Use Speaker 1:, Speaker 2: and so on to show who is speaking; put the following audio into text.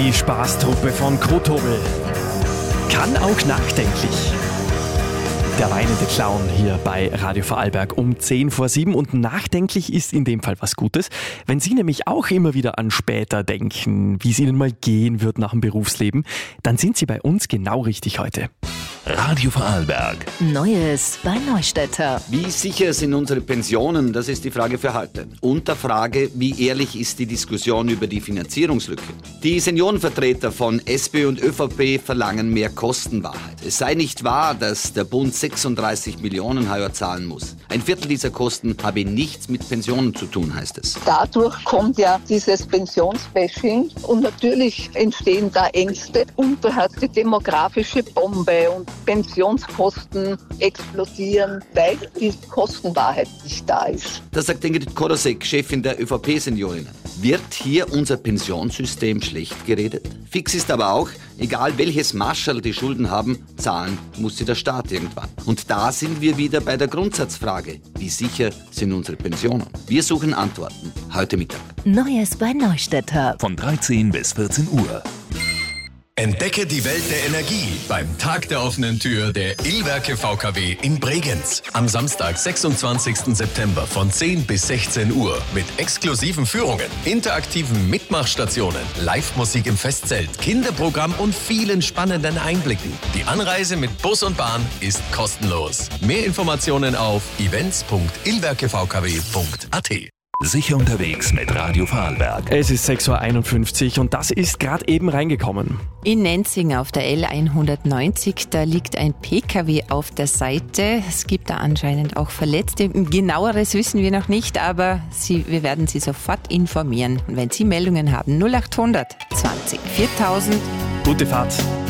Speaker 1: Die Spaßtruppe von Kotobel. Kann auch nachdenklich. Der weinende Clown hier bei Radio Vorarlberg um 6:50 und nachdenklich ist in dem Fall was Gutes. Wenn Sie nämlich auch immer wieder an später denken, wie es Ihnen mal gehen wird nach dem Berufsleben, dann sind Sie bei uns genau richtig heute.
Speaker 2: Radio Vorarlberg.
Speaker 3: Neues bei Neustädter.
Speaker 4: Wie sicher sind unsere Pensionen? Das ist die Frage für heute. Und der Frage, wie ehrlich ist die Diskussion über die Finanzierungslücke? Die Seniorenvertreter von SP und ÖVP verlangen mehr Kostenwahrheit. Es sei nicht wahr, dass der Bund 36 Millionen heuer zahlen muss. Ein Viertel dieser Kosten habe nichts mit Pensionen zu tun, heißt es.
Speaker 5: Dadurch kommt ja dieses Pensionsbashing und natürlich entstehen da Ängste und du hast die demografische Bombe und Pensionskosten explodieren, weil die Kostenwahrheit nicht da ist.
Speaker 4: Das sagt Ingrid Korosek, Chefin der ÖVP-Seniorinnen. Wird hier unser Pensionssystem schlecht geredet? Fix ist aber auch, egal welches Mascherl die Schulden haben, zahlen muss sie der Staat irgendwann. Und da sind wir wieder bei der Grundsatzfrage. Wie sicher sind unsere Pensionen? Wir suchen Antworten heute Mittag.
Speaker 3: Neues bei Neustädter.
Speaker 2: Von 13 bis 14 Uhr.
Speaker 6: Entdecke die Welt der Energie beim Tag der offenen Tür der Illwerke VKW in Bregenz. Am Samstag, 26. September von 10 bis 16 Uhr mit exklusiven Führungen, interaktiven Mitmachstationen, Live-Musik im Festzelt, Kinderprogramm und vielen spannenden Einblicken. Die Anreise mit Bus und Bahn ist kostenlos. Mehr Informationen auf events.illwerkevkw.at.
Speaker 2: Sicher unterwegs mit Radio Vorarlberg.
Speaker 1: Es ist 6:51 und das ist gerade eben reingekommen.
Speaker 7: In Nenzing auf der L190, da liegt ein PKW auf der Seite. Es gibt da anscheinend auch Verletzte. Genaueres wissen wir noch nicht, aber wir werden Sie sofort informieren. Und wenn Sie Meldungen haben, 0800 20 4000.
Speaker 1: Gute Fahrt.